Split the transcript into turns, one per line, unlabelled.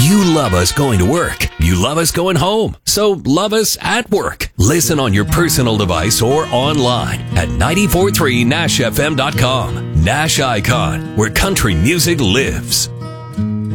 You love us going to work. You love us going home. So love us at work. Listen on your personal device or online at 943nashfm.com. Nash Icon, where country music lives.